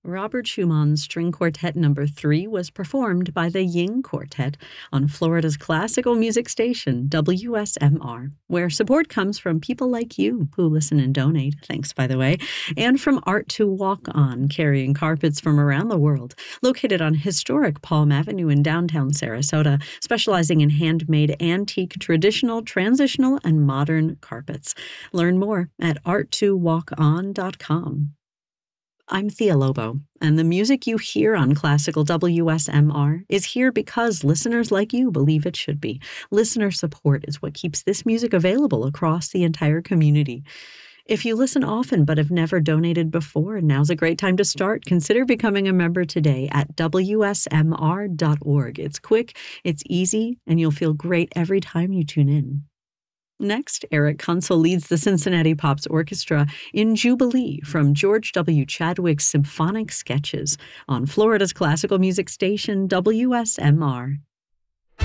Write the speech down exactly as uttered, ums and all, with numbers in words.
Robert Schumann's String Quartet Number three was performed by the Ying Quartet on Florida's classical music station, W S M R, where support comes from people like you who listen and donate, thanks by the way, and from Art to Walk On, carrying carpets from around the world, located on historic Palm Avenue in downtown Sarasota, specializing in handmade, antique, traditional, transitional, and modern carpets. Learn more at art to walk on dot com. I'm Thea Lobo, and the music you hear on Classical W S M R is here because listeners like you believe it should be. Listener support is what keeps this music available across the entire community. If you listen often but have never donated before, now's a great time to start. Consider becoming a member today at W S M R dot org. It's quick, it's easy, and you'll feel great every time you tune in. Next, Eric Kunsel leads the Cincinnati Pops Orchestra in Jubilee from George W. Chadwick's Symphonic Sketches on Florida's classical music station, W S M R.